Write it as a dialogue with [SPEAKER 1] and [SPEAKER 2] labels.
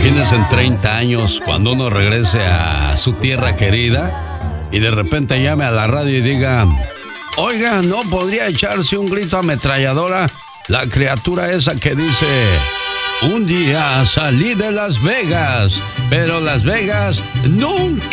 [SPEAKER 1] Imagínense en 30 años cuando uno regrese a su tierra querida y de repente llame a la radio y diga: oiga, ¿no podría echarse un grito ametralladora la criatura esa que dice: un día salí de Las Vegas, pero Las Vegas nunca